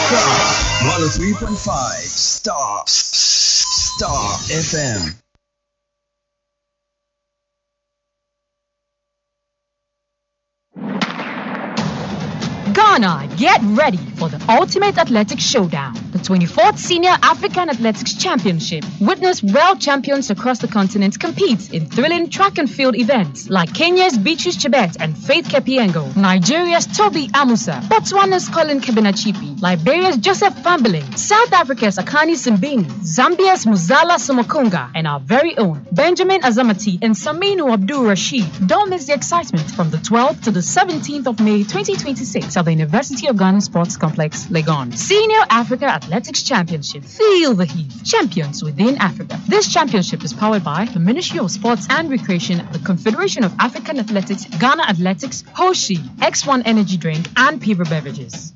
103.5 Star FM. Ghana, get ready for the Ultimate Athletics Showdown, the 24th Senior African Athletics Championship. Witness world champions across the continent compete in thrilling track and field events like Kenya's Beatrice Chebet and Faith Kepiengo, Nigeria's Toby Amusa, Botswana's Colin Kebenachipi, Liberia's Joseph Fambeling, South Africa's Akani Simbini, Zambia's Muzala Somokunga, and our very own Benjamin Azamati and Saminu Abdul Rashid. Don't miss the excitement from the 12th to the 17th of May 2026 at the University of Ghana Sports Complex, Legon. Senior Africa Athletics Championship. Feel the heat. Champions within Africa. This championship is powered by the Ministry of Sports and Recreation, the Confederation of African Athletics, Ghana Athletics, Hoshi, X1 Energy Drink, and Piva Beverages.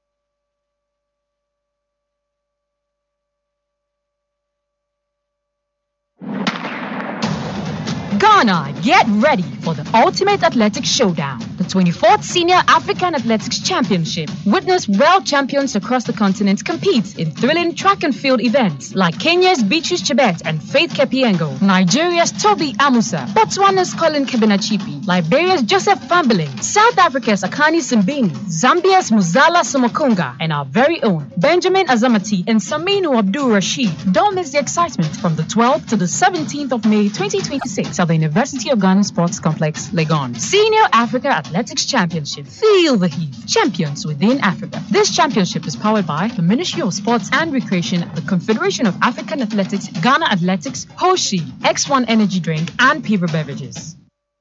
Ghana, get ready for the Ultimate Athletics Showdown, the 24th Senior African Athletics Championship. Witness world champions across the continent compete in thrilling track and field events like Kenya's Beatrice Chebet and Faith Kepiengo, Nigeria's Toby Amusa, Botswana's Colin Kebenachipi, Liberia's Joseph Fambeling, South Africa's Akani Simbini, Zambia's Muzala Somokunga, and our very own Benjamin Azamati and Saminu Abdul Rashid. Don't miss the excitement from the 12th to the 17th of May 2026 at the University of Ghana Sports Complex, Legon. Senior Africa Athletics Championship. Feel the heat. Champions within Africa. This championship is powered by the Ministry of Sports and Recreation, the Confederation of African Athletics, Ghana Athletics, Hoshi, X1 Energy Drink, and Piva Beverages.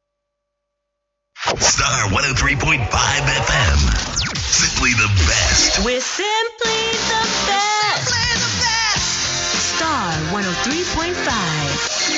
Star 103.5 FM. Simply the best. We're simply the best. Star 103.5.